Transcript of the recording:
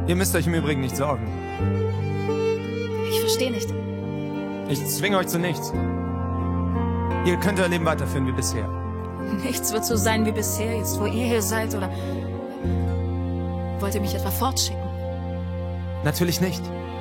Ihr müsst euch im Übrigen nicht sorgen. Ich verstehe nicht. Ich zwinge euch zu nichts. Ihr könnt euer Leben weiterführen wie bisher. Nichts wird so sein wie bisher, jetzt wo ihr hier seid, oder wollt ihr mich etwa fortschicken? Natürlich nicht.